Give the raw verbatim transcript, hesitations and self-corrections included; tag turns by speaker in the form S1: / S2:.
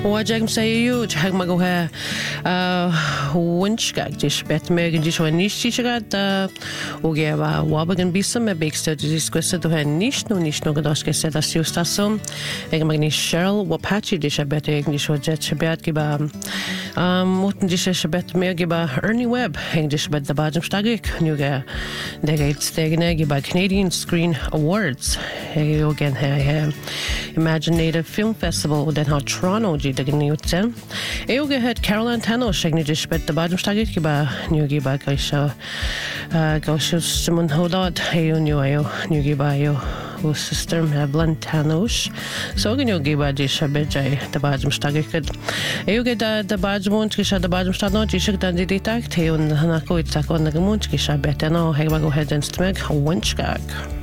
S1: Wajag sayu jag magoha winchgag dish bet megan dish wa nish tishagad ogeva wabagan bisam me bekster dish kwesa do hen nish no nish no gadosh ke seda siustasum eg magni Cheryl wapachi dish bet eg dish wa jet shabet giba muten dish shabet me giba Ernie Webb eg dish bet da bajam stagik nuga degait stegne giba Canadian Screen Awards eg again he Imaginative Film Festival den har Toronto G dagen newten. Euge het Caroline Tano shagni dish bet the bottom stagit giba new giba gaisha gaisha simon hodad heyo new ayo new giba yo o sister Evelyn Tanosh. So gen yo giba dish bejay the bottom stagit kud. Euge da the bottom wont gisha the bottom stad no gishik dan di takt heyo na ko itsak on the munt gisha bet no hegba go head and stmeg winchgag.